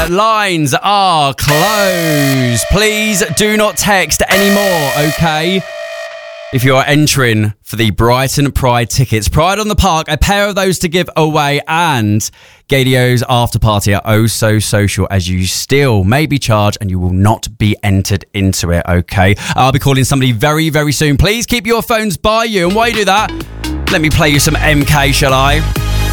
lines are closed. Please do not text anymore, okay? If you are entering for the Brighton Pride tickets, Pride on the Park, a pair of those to give away, and Gaydio's after party are oh so social, as you still may be charged and you will not be entered into it, okay? I'll be calling somebody very, very soon. Please keep your phones by you, and while you do that, let me play you some MK, shall I?